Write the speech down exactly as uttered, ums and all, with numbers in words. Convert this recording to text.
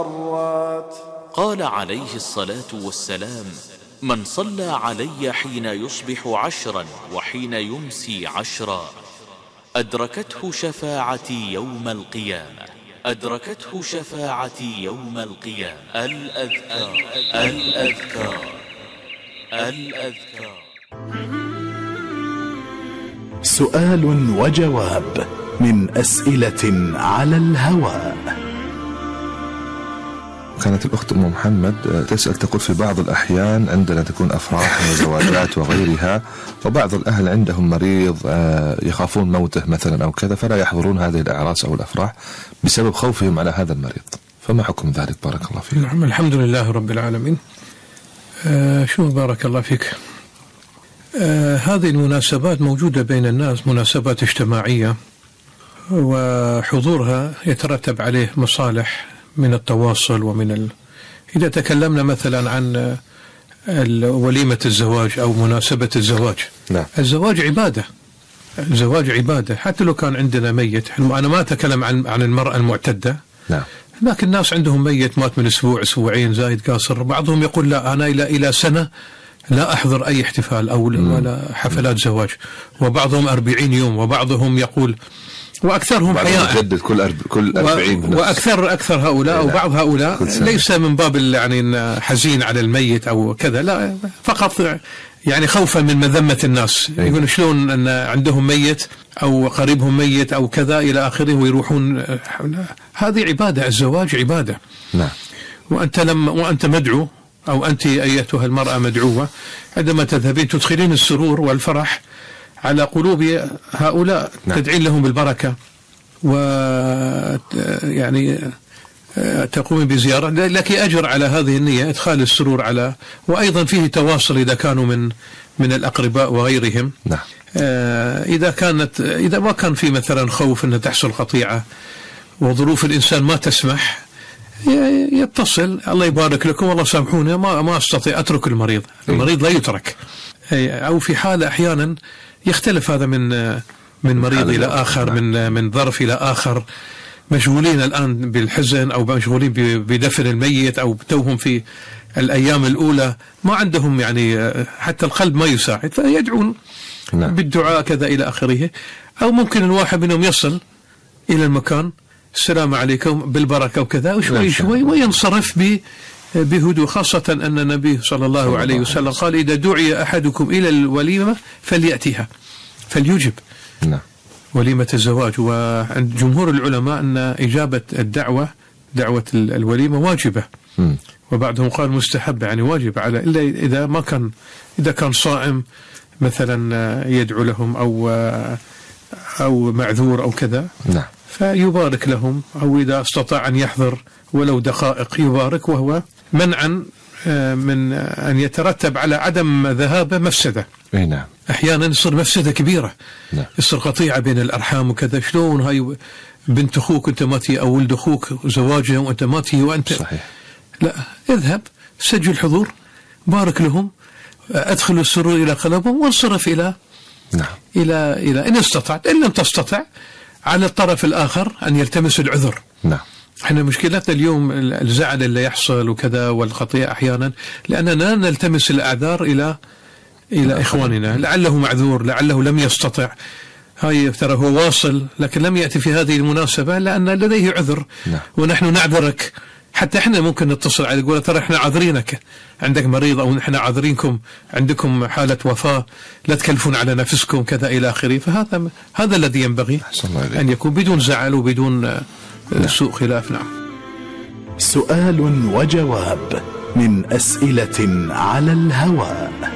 قال عليه الصلاة والسلام: من صلى علي حين يصبح عشرا وحين يمسي عشرا أدركته شفاعتي يوم القيامة. أدركته شفاعتي يوم القيامة. الأذكار الأذكار الأذكار. سؤال وجواب من أسئلة على الهواء. كانت الأخت أم محمد تسأل تقول: في بعض الأحيان عندنا تكون أفراح وزواجات وغيرها، وبعض الأهل عندهم مريض يخافون موته مثلا أو كذا، فلا يحضرون هذه الأعراس أو الأفراح بسبب خوفهم على هذا المريض، فما حكم ذلك؟ بارك الله فيك. نعم، الحمد لله رب العالمين. آه شوف بارك الله فيك، آه هذه المناسبات موجودة بين الناس، مناسبات اجتماعية، وحضورها يترتب عليه مصالح من التواصل ومن ال... إذا تكلمنا مثلا عن وليمة الزواج أو مناسبة الزواج، نعم. الزواج عبادة، الزواج عبادة حتى لو كان عندنا ميت. أنا ما أتكلم عن عن المرأة المعتدة، نعم. لكن الناس عندهم ميت مات من أسبوع أسبوعين زايد قاصر، بعضهم يقول لا أنا إلى إلى سنة لا أحضر أي احتفال أو ولا حفلات زواج، وبعضهم أربعين يوم، وبعضهم يقول، وأكثرهم حياء يجدد كل أرب... كل أربعين، وأكثر أكثر هؤلاء وبعض هؤلاء ليس من باب يعني حزين على الميت أو كذا، لا، فقط يعني خوفا من مذمة الناس. يقولون شلون أن عندهم ميت أو قريبهم ميت أو كذا إلى آخره ويروحون. هذه عبادة، الزواج عبادة. نعم. وأنت لما وأنت مدعو، أو أنت أيتها المرأة مدعوة، عندما تذهبين تدخلين السرور والفرح على قلوب هؤلاء. نعم. تدعين لهم بالبركة، و يعني تقومين بزيارة، لك أجر على هذه النية، إدخال السرور على، وأيضا فيه تواصل إذا كانوا من من الأقرباء وغيرهم. نعم. إذا كانت إذا ما كان في مثلا خوف أن تحصل قطيعة وظروف الإنسان ما تسمح، يتصل: الله يبارك لكم، والله سامحوني ما ما أستطيع أترك المريض. المريض لا يترك. أو في حالة أحيانا يختلف هذا من من مريض إلى آخر، من من ظرف إلى آخر، مشغولين الآن بالحزن أو مشغولين بدفن الميت أو توهم في الأيام الأولى، ما عندهم يعني حتى القلب ما يساعد، فيدعون نعم. بالدعاء كذا إلى آخره. أو ممكن الواحد منهم يصل إلى المكان: السلام عليكم بالبركة وكذا، وشوي شوي وينصرف ب بهدوء، خاصة أن النبي صلى الله عليه وسلم قال: إذا دعي أحدكم إلى الوليمة فليأتيها، فليجب. نعم. وليمة الزواج. وعند جمهور العلماء أن إجابة الدعوة، دعوة الوليمة، واجبة. م. وبعضهم قال مستحب، يعني واجب على، إلا إذا ما كان إذا كان صائم مثلا يدعو لهم، أو أو معذور أو كذا. نعم. فيبارك لهم، أو إذا استطاع أن يحضر ولو دقائق يبارك، وهو منعا من أن يترتب على عدم ذهاب مفسدة. أي نعم. أحيانا يصير مفسدة كبيرة. نعم. يصير قطيعة بين الأرحام وكذا، شلون هاي بنت أخوك أنت ما تي، أو ولد أخوك زواجها وأنت ما تي وأنت. صحيح. لا، اذهب سجل حضور، بارك لهم، أدخل السرور إلى قلبهم، وانصرف إلى نعم. إلى إلى إن استطعت. إن لم تستطع، على الطرف الآخر أن يلتمس العذر. نعم. احنا مشكلتنا اليوم الزعل اللي يحصل وكذا والخطيئة أحيانا، لأننا نلتمس الأعذار إلى إلى إخواننا، لعله معذور، لعله لم يستطع، هاي ترى هو واصل لكن لم يأتي في هذه المناسبة لأن لديه عذر. نعم. ونحن نعذرك، حتى احنا ممكن نتصل عليه نقول ترى احنا عاذرينك، عندك مريض أو احنا عاذرينكم، عندكم حالة وفاة، لا تكلفون على نفسكم كذا إلى آخره. فهذا هذا الذي ينبغي أن يكون بدون زعل وبدون نعم. سوء خلاف. نعم. سؤال وجواب من أسئلة على الهواء.